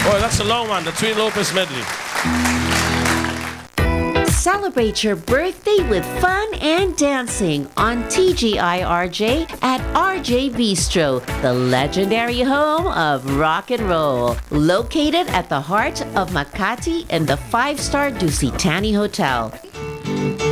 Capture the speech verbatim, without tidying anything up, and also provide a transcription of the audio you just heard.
Boy, that's a long one, the Twin Lopez medley. Celebrate your birthday with fun and dancing on T G I R J at R J Bistro, the legendary home of rock and roll. Located at the heart of Makati in the five-star Dusitani Hotel.